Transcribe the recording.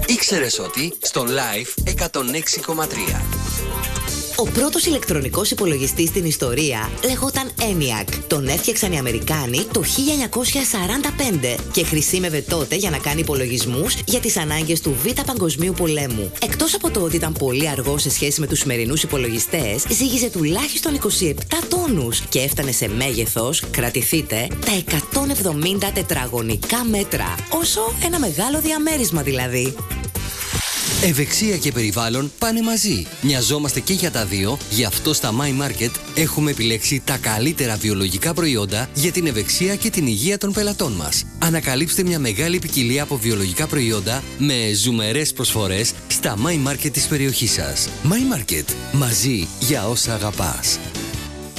Ήξερες ότι στο Live 106,3. Ο πρώτος ηλεκτρονικός υπολογιστής στην ιστορία λεγόταν ENIAC. Τον έφτιαξαν οι Αμερικάνοι το 1945 και χρησιμεύε τότε για να κάνει υπολογισμούς για τις ανάγκες του Β' Παγκοσμίου Πολέμου. Εκτός από το ότι ήταν πολύ αργό σε σχέση με τους σημερινούς υπολογιστές, ζύγιζε τουλάχιστον 27 τόνους και έφτανε σε μέγεθος, κρατηθείτε, τα 170 τετραγωνικά μέτρα. Όσο ένα μεγάλο διαμέρισμα δηλαδή. Ευεξία και περιβάλλον πάνε μαζί. Μοιαζόμαστε και για τα δύο, γι' αυτό στα My Market έχουμε επιλέξει τα καλύτερα βιολογικά προϊόντα για την ευεξία και την υγεία των πελατών μας. Ανακαλύψτε μια μεγάλη ποικιλία από βιολογικά προϊόντα με ζουμερές προσφορές στα My Market της περιοχής σας. My Market. Μαζί για όσα αγαπάς.